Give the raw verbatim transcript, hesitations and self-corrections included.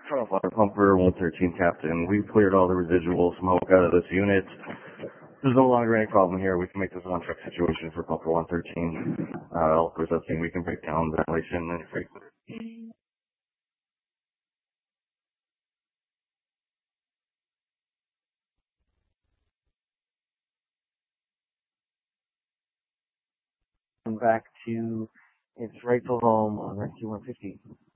Toronto Water Pumper, one thirteen Captain. We've cleared all the residual smoke out of this unit. There's no longer any problem here. We can make this an on-truck situation for Pumper one thirteen. Uh, of course, that's thing we can break down ventilation and frequency. Back to its rightful home on Rescue one fifty.